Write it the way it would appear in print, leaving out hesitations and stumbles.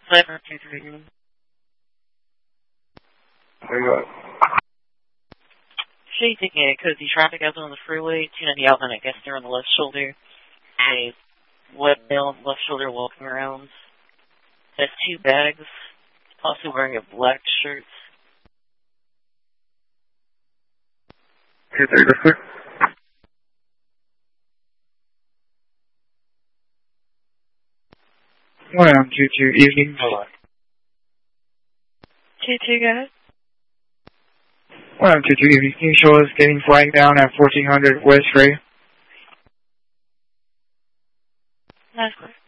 723. Very good. Should you taking a cozy traffic out on the freeway, 290 Outland, I guess they're on the left shoulder. A wet male on the left shoulder walking around. Has 2 bags, also wearing a black shirt. 2-3, that's clear. 1-2-2, evening. Hello. 2-2, guys. 1-2-2, evening. Can you show us getting flagged down at 1400 West Gray? That's clear.